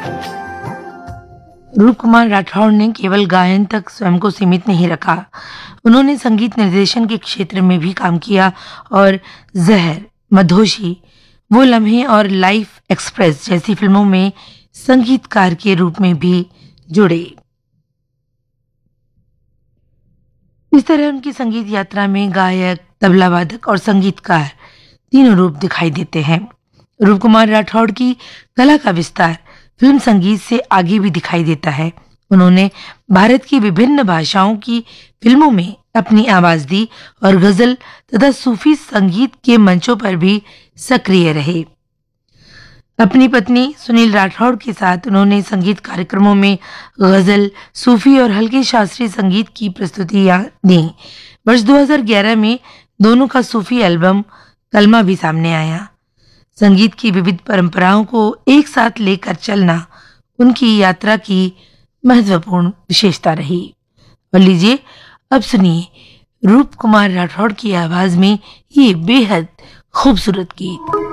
रूप कुमार राठौड़ ने केवल गायन तक स्वयं को सीमित नहीं रखा। उन्होंने संगीत निर्देशन के क्षेत्र में भी काम किया और जहर, मधोशी, वो लम्हे और लाइफ एक्सप्रेस जैसी फिल्मों में संगीतकार के रूप में भी जुड़े। इस तरह उनकी संगीत यात्रा में गायक, तबला वादक और संगीतकार तीनों रूप दिखाई देते हैं। रूप कुमार राठौड़ की कला का विस्तार फिल्म संगीत से आगे भी दिखाई देता है। उन्होंने भारत की विभिन्न भाषाओं की फिल्मों में अपनी आवाज दी और गजल तथा सूफी संगीत के मंचों पर भी सक्रिय रहे। अपनी पत्नी सुनील राठौड़ के साथ उन्होंने संगीत कार्यक्रमों में गजल, सूफी और हल्के शास्त्रीय संगीत की प्रस्तुतियां दी। वर्ष 2011 में दोनों का सूफी एल्बम कलमा भी सामने आया। संगीत की विविध परंपराओं को एक साथ लेकर चलना उनकी यात्रा की महत्वपूर्ण विशेषता रही। और लीजिए अब सुनिए रूप कुमार राठौड़ की आवाज में ये बेहद खूबसूरत गीत।